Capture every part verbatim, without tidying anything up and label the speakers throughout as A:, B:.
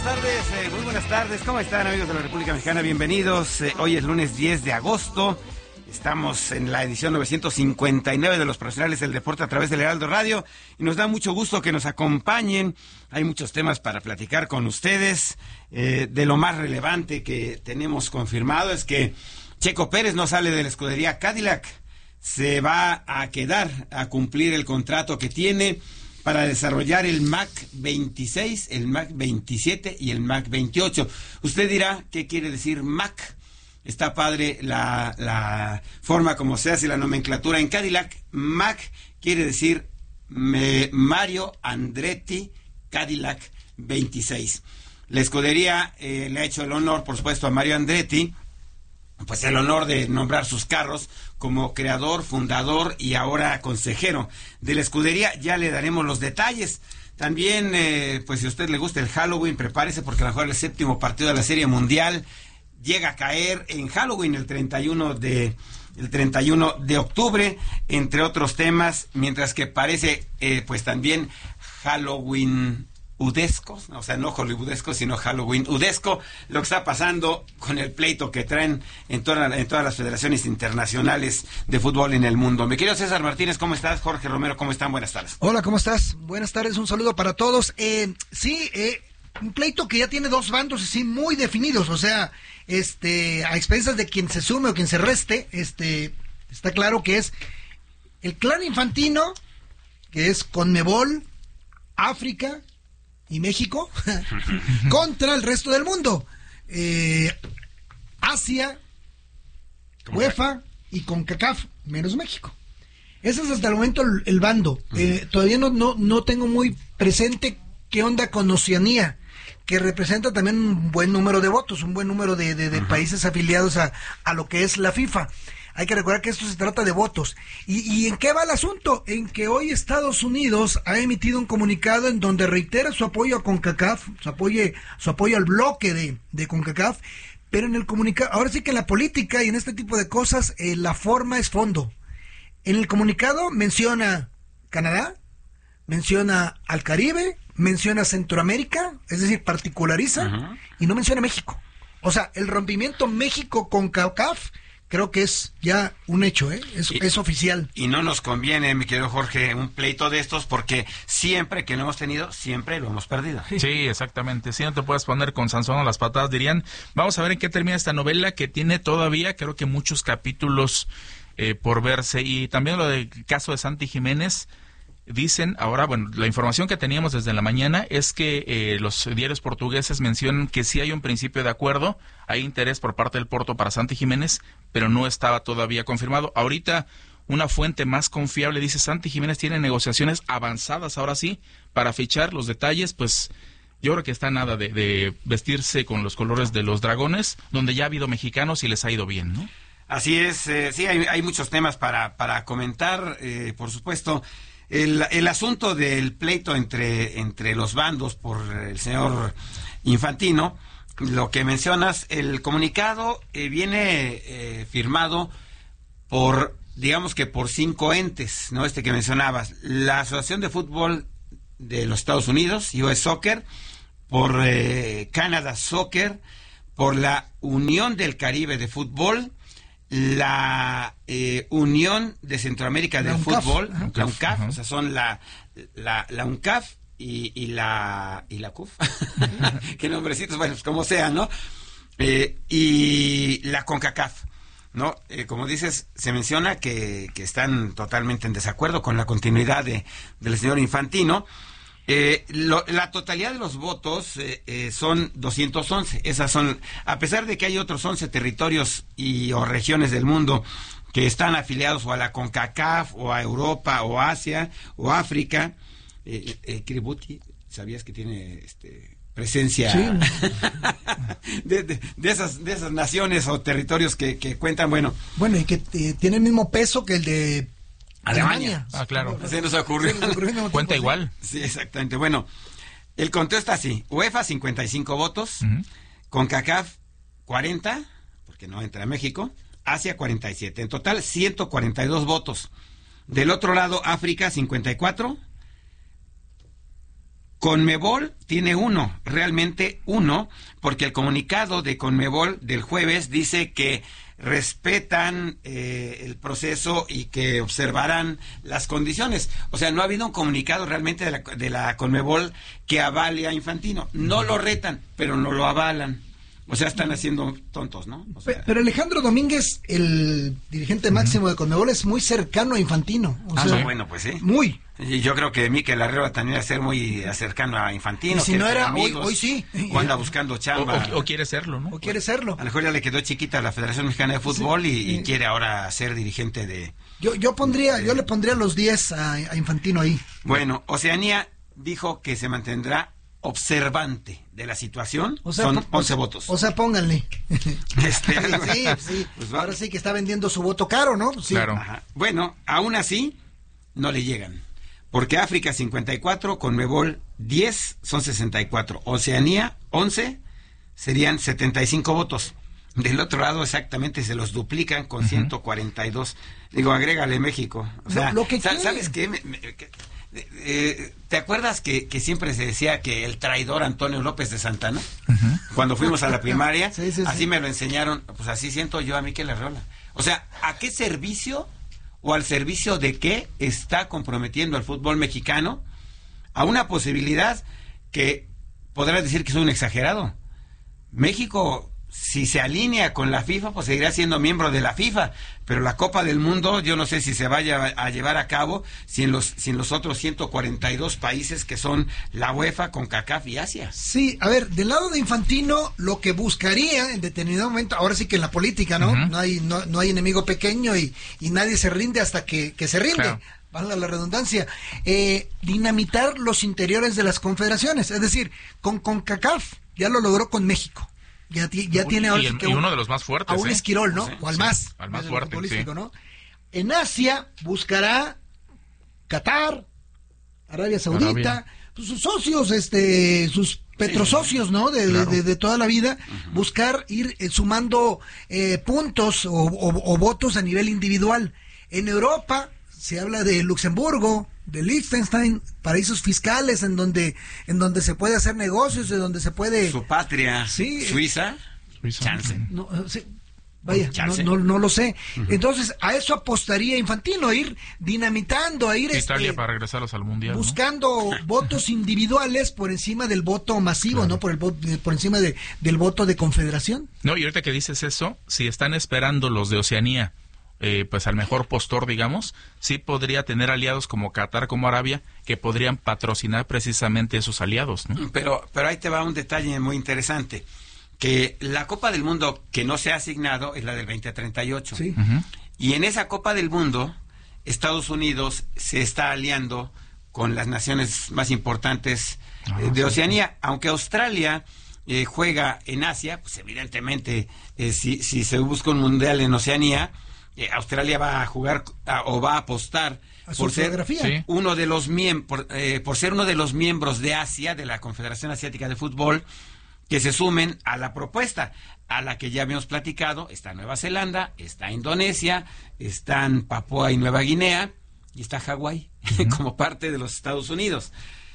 A: tardes, eh, muy buenas tardes. ¿Cómo están, amigos de la República Mexicana? Bienvenidos. Eh, hoy es lunes diez de agosto. Estamos en la edición novecientos cincuenta y nueve de los profesionales del deporte a través del Heraldo Radio y nos da mucho gusto que nos acompañen. Hay muchos temas para platicar con ustedes. Eh, de lo más relevante que tenemos confirmado es que Checo Pérez no sale de la escudería Cadillac. Se va a quedar a cumplir el contrato que tiene para desarrollar el Mach veintiséis, el Mach veintisiete y el Mach veintiocho. Usted dirá, ¿qué quiere decir Mach? Está padre la, la forma como se hace la nomenclatura en Cadillac. Mach quiere decir me, Mario Andretti Cadillac veintiséis. La escudería eh, le ha hecho el honor, por supuesto, a Mario Andretti, pues el honor de nombrar sus carros como creador, fundador y ahora consejero de la escudería. Ya le daremos los detalles. También, eh, pues si a usted le gusta el Halloween, prepárese porque a lo mejor el séptimo partido de la Serie Mundial llega a caer en Halloween el treinta y uno de el treinta y uno de octubre, entre otros temas, mientras que parece eh, pues también Halloween udesco, o sea, no hollywoodesco, sino Halloween udesco, lo que está pasando con el pleito que traen en, toda, en todas las federaciones internacionales de fútbol en el mundo. Mi querido César Martínez, ¿cómo estás? Jorge Romero, ¿cómo están? Buenas tardes.
B: Hola, ¿cómo estás? Buenas tardes, un saludo para todos. Eh, sí, eh, un pleito que ya tiene dos bandos así muy definidos, o sea, este, a expensas de quien se sume o quien se reste, este, está claro que es el clan Infantino, que es Conmebol, África y México, contra el resto del mundo, eh, Asia, UEFA y CONCACAF, menos México. Ese es hasta el momento el, el bando. Eh, todavía no, no, no tengo muy presente qué onda con Oceanía, que representa también un buen número de votos, un buen número de, de, de uh-huh. países afiliados a, a lo que es la FIFA. Hay que recordar que esto se trata de votos. ¿Y, ¿Y en qué va el asunto? En que hoy Estados Unidos ha emitido un comunicado en donde reitera su apoyo a CONCACAF, su apoyo, su apoyo al bloque de, de CONCACAF, pero en el comunicado, ahora sí que en la política y en este tipo de cosas, eh, la forma es fondo. En el comunicado menciona Canadá, menciona al Caribe, menciona Centroamérica, es decir, particulariza, uh-huh. y no menciona México. O sea, el rompimiento México-CONCACAF creo que es ya un hecho, ¿eh? Es, y, es oficial.
A: Y no nos conviene, mi querido Jorge, un pleito de estos, porque siempre que lo hemos tenido, siempre lo hemos perdido.
C: Sí, exactamente. Si no te puedes poner con Sansón a las patadas, dirían. Vamos a ver en qué termina esta novela, que tiene todavía, creo que muchos capítulos eh, por verse. Y también lo del caso de Santi Jiménez. Dicen ahora, bueno, la información que teníamos desde la mañana es que eh, los diarios portugueses mencionan que sí hay un principio de acuerdo, hay interés por parte del Porto para Santi Jiménez, pero no estaba todavía confirmado. Ahorita una fuente más confiable dice Santi Jiménez tiene negociaciones avanzadas, ahora sí, para fichar. Los detalles, pues yo creo que está nada de, de vestirse con los colores de los Dragones, donde ya ha habido mexicanos y les ha ido bien, ¿no?
A: Así es, eh, sí, hay, hay muchos temas para, para comentar, eh, por supuesto. El, el asunto del pleito entre, entre los bandos por el señor Infantino, lo que mencionas, el comunicado eh, viene eh, firmado por, digamos que por cinco entes, ¿no? Este que mencionabas, la Asociación de Fútbol de los Estados Unidos, U S Soccer, por eh, Canada Soccer, por la Unión del Caribe de Fútbol, la eh, Unión de Centroamérica del Fútbol, uh-huh. la UNCAF, uh-huh. o sea, son la, la, la UNCAF y, y la y la C U F, qué nombrecitos, bueno, pues como sea, ¿no? Eh, y la CONCACAF, ¿no? Eh, como dices, se menciona que, que están totalmente en desacuerdo con la continuidad de, del señor Infantino. Eh, lo, la totalidad de los votos eh, eh, son doscientos once. Esas son, a pesar de que hay otros once territorios y o regiones del mundo que están afiliados o a la CONCACAF o a Europa o Asia o África. Eh, eh, Kiribati, ¿sabías que tiene este presencia sí. de, de, de esas de esas naciones o territorios que, que cuentan, bueno,
B: bueno y que eh, tiene el mismo peso que el de Alemania?
C: Ah, claro.
A: Se nos ocurrió.
C: Cuenta igual.
A: Sí, exactamente. Bueno, el conteo está así. UEFA cincuenta y cinco votos, uh-huh. CONCACAF cuarenta, porque no entra México, Asia cuarenta y siete. En total ciento cuarenta y dos votos. Del otro lado, África cincuenta y cuatro, Conmebol tiene uno, realmente uno, porque el comunicado de Conmebol del jueves dice que respetan eh, el proceso y que observarán las condiciones. O sea, no ha habido un comunicado realmente de la, de la Conmebol que avale a Infantino. No lo retan, pero no lo avalan. O sea, están haciendo tontos, ¿no? O sea,
B: pero Alejandro Domínguez, el dirigente máximo de Conmebol, es muy cercano a Infantino. O
A: ah,
B: sea,
A: no, bueno, pues sí.
B: Muy.
A: Y yo creo que Mikel Arriola también va a ser muy cercano a Infantino.
B: Y si
A: que
B: no era,
A: amigos,
B: hoy, hoy sí.
A: O anda buscando chamba.
C: O, o, o quiere serlo, ¿no?
B: O quiere serlo.
A: A lo mejor ya le quedó chiquita la Federación Mexicana de Fútbol sí, y, y
B: sí.
A: quiere ahora ser dirigente de...
B: Yo yo pondría, eh, yo le pondría los diez a, a Infantino ahí.
A: Bueno, Oceanía dijo que se mantendrá observante de la situación, o sea, son once votos.
B: O sea, pónganle.
A: Este,
B: sí, sí.
A: Pues
B: ahora sí que está vendiendo su voto caro, ¿no? Sí.
C: Claro.
A: Ajá. Bueno, aún así, no le llegan. Porque África cincuenta y cuatro, Conmebol diez, son sesenta y cuatro. Oceanía once, serían setenta y cinco votos. Del otro lado exactamente se los duplican con uh-huh. ciento cuarenta y dos. Digo, agrégale México. O sea,
B: lo, lo que
A: ¿sabes qué? Me, me, que, Eh, ¿te acuerdas que, que siempre se decía que el traidor Antonio López de Santana? Uh-huh. Cuando fuimos a la primaria, sí, sí, así sí. me lo enseñaron, pues así siento yo a Mikel Arriola. O sea, ¿a qué servicio o al servicio de qué está comprometiendo al fútbol mexicano a una posibilidad que podrás decir que soy un exagerado? México, si se alinea con la FIFA, pues seguirá siendo miembro de la FIFA, pero la Copa del Mundo yo no sé si se vaya a llevar a cabo sin los sin los otros ciento cuarenta y dos países que son la UEFA, CONCACAF y Asia.
B: Sí, a ver, del lado de Infantino, lo que buscaría en determinado momento, ahora sí que en la política, ¿no? Uh-huh. No hay no, no hay enemigo pequeño y, y nadie se rinde hasta que, que se rinde. Claro. Valga la redundancia, eh, dinamitar los interiores de las confederaciones, es decir, con CONCACAF ya lo logró con México. Ya, ya tiene ahora
C: y, el,
B: que
C: y uno de los más fuertes,
B: a un
C: ¿eh?
B: Esquirol, ¿no?
C: Sí,
B: o al
C: sí,
B: más,
C: al más fuerte, sí.
B: ¿no? En Asia buscará Qatar, Arabia Saudita, Arabia. Pues, sus socios, este, sus petrosocios, ¿no? De, claro. de, de, de toda la vida, uh-huh. buscar ir eh, sumando eh, puntos o, o, o votos a nivel individual. En Europa se habla de Luxemburgo, de Liechtenstein, paraísos fiscales en donde en donde se puede hacer negocios, de donde se puede...
A: Su patria,
B: sí,
A: Suiza,
C: Suiza.
A: Chance.
B: No, sí, vaya, no, no, no lo sé. Uh-huh. Entonces, a eso apostaría Infantino, a ir dinamitando, a ir...
C: Italia
B: este,
C: para regresarlos al Mundial.
B: Buscando ¿no? votos individuales por encima del voto masivo, claro. ¿no? Por el por encima de, del voto de confederación.
C: No, y ahorita que dices eso, si están esperando los de Oceanía, Eh, pues al mejor postor, digamos, sí podría tener aliados como Qatar, como Arabia, que podrían patrocinar precisamente esos aliados, ¿no?
A: Pero, pero ahí te va un detalle muy interesante, que la Copa del Mundo que no se ha asignado es la del veinte treinta y ocho.
B: Sí.
C: Uh-huh.
A: Y en esa Copa del Mundo, Estados Unidos se está aliando con las naciones más importantes ah, eh, de sí, Oceanía, sí. Aunque Australia eh, juega en Asia, pues evidentemente, eh, si, si se busca un mundial en Oceanía, Eh, Australia va a jugar a, o va a apostar
B: a
A: por ser
B: sí.
A: uno de los miembros por, eh, por ser uno de los miembros de Asia, de la Confederación Asiática de Fútbol, que se sumen a la propuesta a la que ya habíamos platicado. Está Nueva Zelanda, está Indonesia, están Papúa y Nueva Guinea y está Hawái uh-huh. como parte de los Estados Unidos.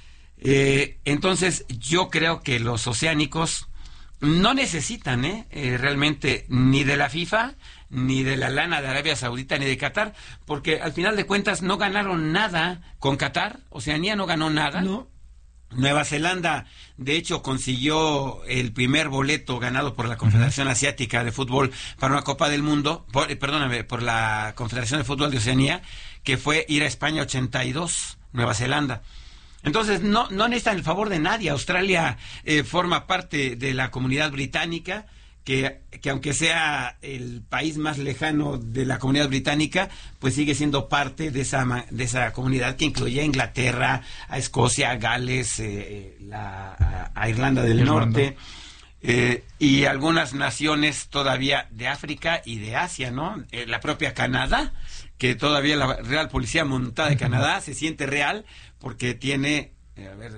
A: Eh, entonces yo creo que los oceánicos no necesitan eh, eh, realmente ni de la FIFA ni de la lana de Arabia Saudita ni de Qatar, porque al final de cuentas no ganaron nada con Qatar. Oceanía no ganó nada.
B: No.
A: Nueva Zelanda, de hecho, consiguió el primer boleto ganado por la Confederación uh-huh. Asiática de Fútbol para una Copa del Mundo, por, eh, perdóname, por la Confederación de Fútbol de Oceanía, que fue ir a España ochenta y dos, Nueva Zelanda. Entonces, no, no necesitan el favor de nadie. Australia eh, forma parte de la comunidad británica, que, que aunque sea el país más lejano de la comunidad británica, pues sigue siendo parte de esa de esa comunidad que incluye a Inglaterra, a Escocia, a Gales, eh, la, a, a Irlanda del Irlanda. Norte, eh, y algunas naciones todavía de África y de Asia, ¿no? Eh, la propia Canadá, que todavía la Real Policía Montada de Canadá se siente real porque tiene... A ver,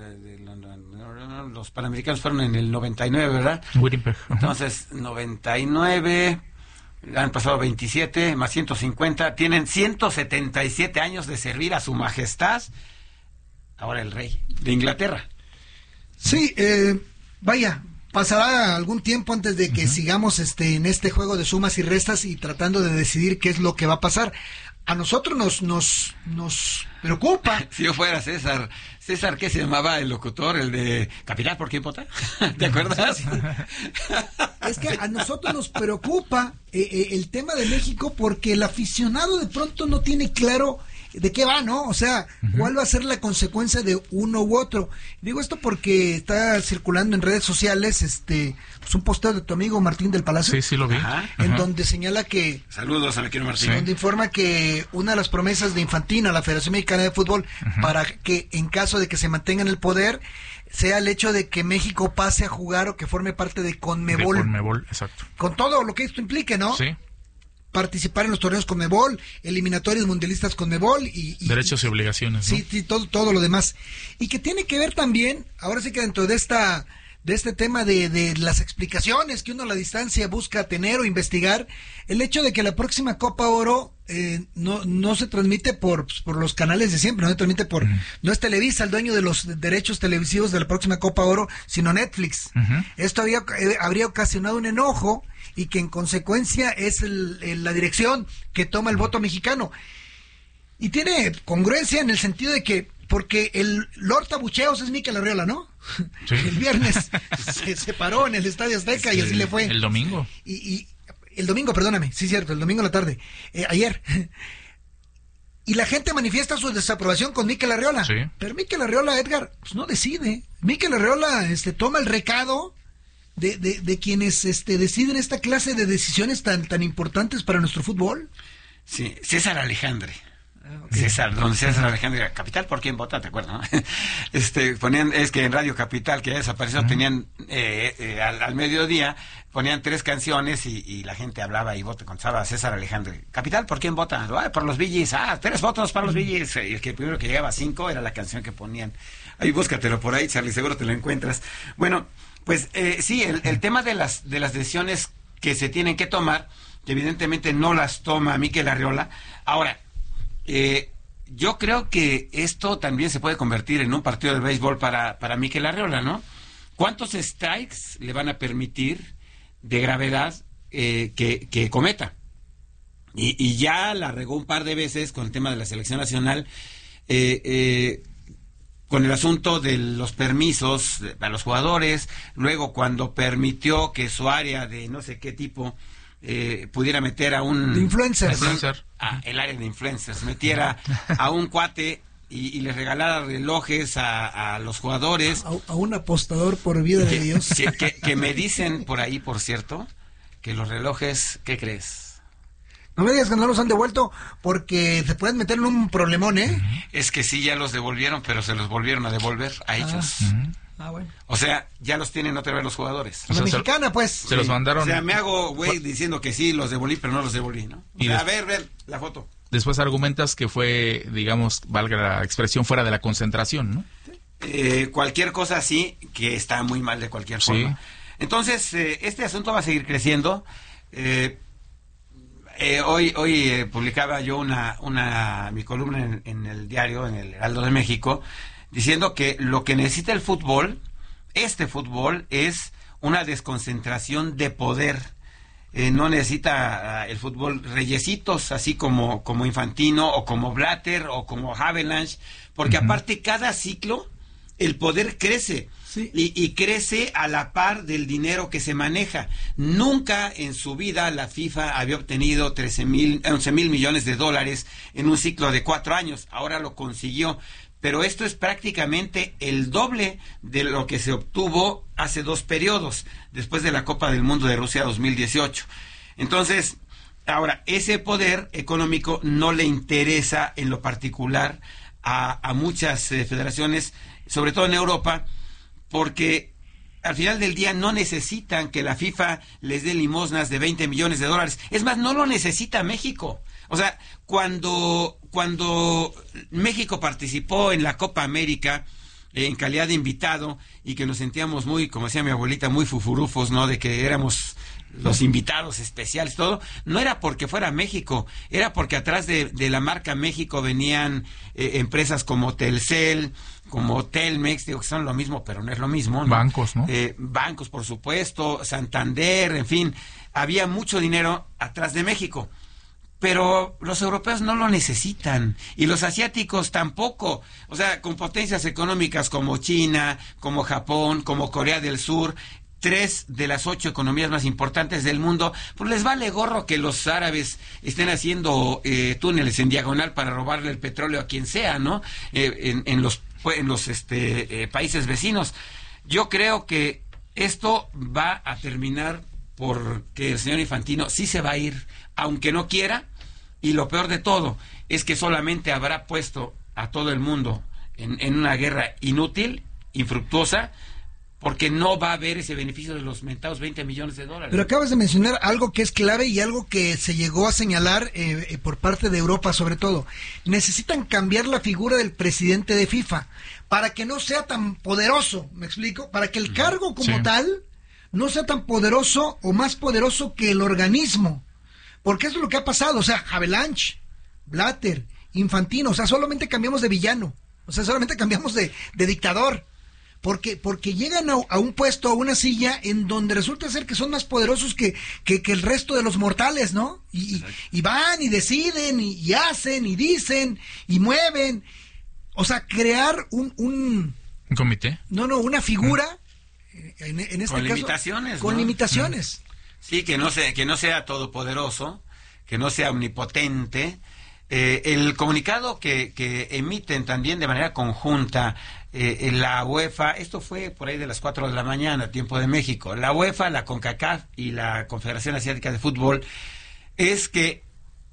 A: los Panamericanos fueron en el noventa y nueve, ¿verdad?
C: Winnipeg. Uh-huh.
A: Entonces, noventa y nueve, han pasado veintisiete, más ciento cincuenta, tienen ciento setenta y siete años de servir a su majestad, ahora el rey de Inglaterra.
B: Sí, eh, vaya, pasará algún tiempo antes de que uh-huh. sigamos este en este juego de sumas y restas y tratando de decidir qué es lo que va a pasar. A nosotros nos nos nos preocupa.
A: Si yo fuera César, César, ¿qué se llamaba el locutor? El de Capital, ¿por quién vota? ¿Te acuerdas?
B: Sí, sí. Es que a nosotros nos preocupa eh, eh, el tema de México porque el aficionado de pronto no tiene claro de qué va, ¿no? O sea, uh-huh. ¿cuál va a ser la consecuencia de uno u otro? Digo esto porque está circulando en redes sociales este pues un posteo de tu amigo Martín del Palacio.
C: Sí, sí lo vi.
B: Ajá. En Ajá. donde señala que...
A: Saludos a mi querido Martín.
B: Donde informa que una de las promesas de Infantino, la Federación Mexicana de Fútbol, uh-huh. para que en caso de que se mantenga en el poder, sea el hecho de que México pase a jugar o que forme parte de Conmebol.
C: De Conmebol, exacto.
B: Con todo lo que esto implique, ¿no?
C: Sí.
B: Participar en los torneos Conmebol, eliminatorios mundialistas Conmebol y, y
C: derechos y obligaciones, ¿no?
B: Sí, sí, todo todo lo demás. Y que tiene que ver también, ahora sí que dentro de esta de este tema de, de las explicaciones que uno a la distancia busca tener o investigar, el hecho de que la próxima Copa Oro eh, no no se transmite por por los canales de siempre, no se transmite por uh-huh. no es Televisa el dueño de los derechos televisivos de la próxima Copa Oro, sino Netflix. Uh-huh. Esto había, eh, habría ocasionado un enojo y que en consecuencia es el, el, la dirección que toma el voto mexicano. Y tiene congruencia en el sentido de que, porque el Lord Tabucheos es Mikel Arriola, ¿no? Sí. El viernes se, se paró en el Estadio Azteca sí, y así le fue.
C: El domingo.
B: Y, y el domingo, perdóname, sí, cierto, el domingo en la tarde, eh, ayer. Y la gente manifiesta su desaprobación con Mikel Arriola.
C: Sí.
B: Pero Mikel Arriola, Edgar, pues no decide. Mikel Arriola este, toma el recado De, de, de quienes este, deciden esta clase de decisiones tan tan importantes para nuestro fútbol.
A: Sí, César Alejandre. Ah, okay. César, donde César Alejandre, Capital, ¿por quién vota? ¿Te acuerdas? ¿No? Este, ponían, es que en Radio Capital, que ya desapareció, uh-huh. tenían eh, eh, al, al mediodía, ponían tres canciones y, y la gente hablaba y vota, contestaba a César Alejandre. Capital, ¿por quién vota? Ah, por los Bee Gees. Ah, tres votos para los Bee Gees. Y el que primero que llegaba a cinco era la canción que ponían. Ahí búscatelo por ahí, Charlie, seguro te lo encuentras. Bueno, pues eh, sí, el, el tema de las de las decisiones que se tienen que tomar, que evidentemente no las toma Mikel Arriola. Ahora, eh, yo creo que esto también se puede convertir en un partido de béisbol para, para Mikel Arriola, ¿no? ¿Cuántos strikes le van a permitir de gravedad eh, que, que cometa? Y, y ya la regó un par de veces con el tema de la selección nacional, eh, eh, con el asunto de los permisos a los jugadores, luego cuando permitió que su área de no sé qué tipo eh, pudiera meter a un...
B: De influencers.
C: Influencer.
A: A, el área de influencers, metiera a un cuate y, y le regalara relojes a, a los jugadores.
B: A, a un apostador por vida
A: que,
B: de Dios.
A: Que, que, que me dicen por ahí, por cierto, que los relojes, ¿qué crees?
B: No me digas que no los han devuelto porque se pueden meter en un problemón, ¿eh?
A: Es que sí, ya los devolvieron, pero se los volvieron a devolver a ellos.
B: Ah, ah bueno.
A: O sea, ya los tienen otra vez los jugadores.
B: La
C: o sea,
B: mexicana,
C: se,
B: pues.
C: Se
A: sí.
C: los mandaron.
A: O sea, me hago güey diciendo que sí, los devolví, pero no los devolví, ¿no? O sea, a ver, ver la foto.
C: Después argumentas que fue, digamos, valga la expresión, fuera de la concentración, ¿no?
A: Eh, cualquier cosa así, que está muy mal de cualquier forma. Sí. Entonces, eh, este asunto va a seguir creciendo. Eh, Eh, hoy hoy eh, publicaba yo una una mi columna en, en el diario, en el Heraldo de México, diciendo que lo que necesita el fútbol, este fútbol, es una desconcentración de poder. Eh, no necesita uh, el fútbol reyesitos, así como, como Infantino, o como Blatter, o como Havelange, porque uh-huh. aparte cada ciclo el poder crece. Sí. Y, y crece a la par del dinero que se maneja. Nunca en su vida la FIFA había obtenido trece mil, once mil millones de dólares en un ciclo de cuatro años. Ahora lo consiguió. Pero esto es prácticamente el doble de lo que se obtuvo hace dos periodos, después de la Copa del Mundo de Rusia dos mil dieciocho. Entonces, ahora, ese poder económico no le interesa en lo particular a, a muchas eh, federaciones, sobre todo en Europa, porque al final del día no necesitan que la FIFA les dé limosnas de veinte millones de dólares. Es más, no lo necesita México. O sea, cuando, cuando México participó en la Copa América, eh, en calidad de invitado, y que nos sentíamos muy, como decía mi abuelita, muy fufurufos, ¿no? De que éramos los invitados especiales, todo, no era porque fuera México, era porque atrás de, de la marca México venían eh, empresas como Telcel, como Telmex, digo que son lo mismo, pero no es lo mismo, ¿no?
C: Bancos, ¿no?
A: Eh, bancos, por supuesto, Santander, en fin, había mucho dinero atrás de México. Pero los europeos no lo necesitan y los asiáticos tampoco. O sea, con potencias económicas como China, como Japón, como Corea del Sur, tres de las ocho economías más importantes del mundo, pues les vale gorro que los árabes estén haciendo eh, túneles en diagonal para robarle el petróleo a quien sea, ¿no? Eh, en, en los, en los este, eh, países vecinos. Yo creo que esto va a terminar porque el señor Infantino sí se va a ir, aunque no quiera. Y lo peor de todo es que solamente habrá puesto a todo el mundo en, en una guerra inútil, infructuosa, porque no va a haber ese beneficio de los mentados veinte millones de dólares.
B: Pero acabas de mencionar algo que es clave y algo que se llegó a señalar eh, eh, por parte de Europa sobre todo. Necesitan cambiar la figura del presidente de FIFA para que no sea tan poderoso, ¿me explico? Para que el cargo como
C: sí.
B: tal no sea tan poderoso o más poderoso que el organismo. Porque eso es lo que ha pasado, o sea, Havelange, Blatter, Infantino, o sea, solamente cambiamos de villano, o sea, solamente cambiamos de, de dictador, porque porque llegan a, a un puesto, a una silla, en donde resulta ser que son más poderosos que, que, que el resto de los mortales, ¿no? Y, y, y van y deciden, y, y hacen, y dicen, y mueven, o sea, crear un... ¿Un,
C: ¿Un comité?
B: No, no, una figura, mm. en, en este
A: con
B: caso...
A: limitaciones,
B: Con
A: ¿no?
B: limitaciones.
A: Mm. Sí, que no sea, que no sea todopoderoso, que no sea omnipotente. Eh, el comunicado que, que emiten también de manera conjunta eh, la UEFA, esto fue por ahí de las cuatro de la mañana, tiempo de México, la UEFA, la CONCACAF y la Confederación Asiática de Fútbol, es que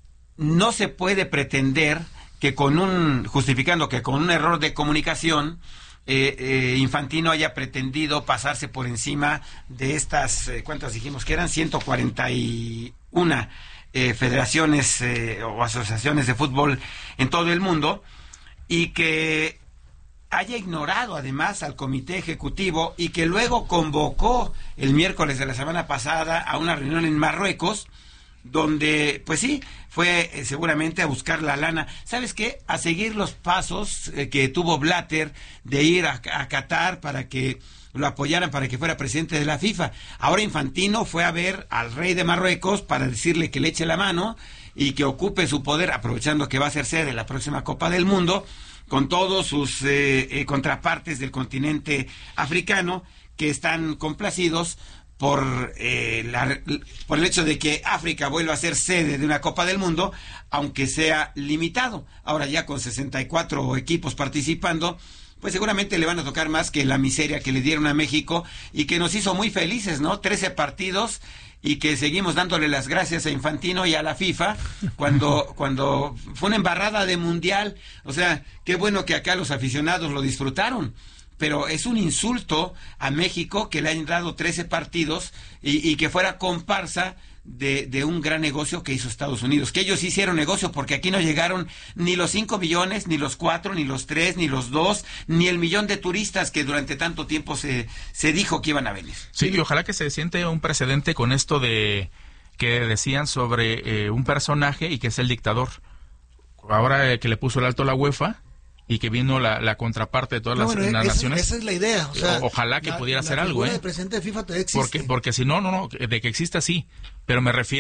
A: no se puede pretender que con un, justificando que con un error de comunicación, Eh, eh, Infantino haya pretendido pasarse por encima de estas, eh, ¿cuántas dijimos que eran? ciento cuarenta y uno eh, federaciones eh, o asociaciones de fútbol en todo el mundo, y que haya ignorado además al comité ejecutivo y que luego convocó el miércoles de la semana pasada a una reunión en Marruecos, donde, pues sí, fue eh, seguramente a buscar la lana. ¿Sabes qué? A seguir los pasos eh, que tuvo Blatter de ir a, a Qatar para que lo apoyaran, para que fuera presidente de la FIFA. Ahora Infantino fue a ver al rey de Marruecos para decirle que le eche la mano y que ocupe su poder, aprovechando que va a ser sede de la próxima Copa del Mundo, con todos sus eh, eh, contrapartes del continente africano, que están complacidos por eh, la, por el hecho de que África vuelva a ser sede de una Copa del Mundo, aunque sea limitado. Ahora ya con sesenta y cuatro equipos participando, pues seguramente le van a tocar más que la miseria que le dieron a México y que nos hizo muy felices, ¿no? trece partidos, y que seguimos dándole las gracias a Infantino y a la FIFA cuando cuando fue una embarrada de mundial. O sea, qué bueno que acá los aficionados lo disfrutaron, pero es un insulto a México que le hayan dado trece partidos y, y que fuera comparsa de, de un gran negocio que hizo Estados Unidos, que ellos hicieron negocio, porque aquí no llegaron ni los cinco millones, ni los cuatro, ni los tres, ni los dos, ni el millón de turistas que durante tanto tiempo se, se dijo que iban a venir.
C: Sí, y ojalá que se siente un precedente con esto de que decían sobre eh, un personaje y que es el dictador. Ahora eh, que le puso el alto a la UEFA, y que vino la, la contraparte de todas
B: no,
C: las,
B: bueno,
C: las
B: esa,
C: naciones.
B: Esa es la idea. O sea,
C: o, ojalá que
B: la,
C: pudiera
B: la
C: hacer algo, ¿eh?
B: El presidente de FIFA todavía existe.
C: Porque, porque si no, no, no, de que exista sí, pero me refiero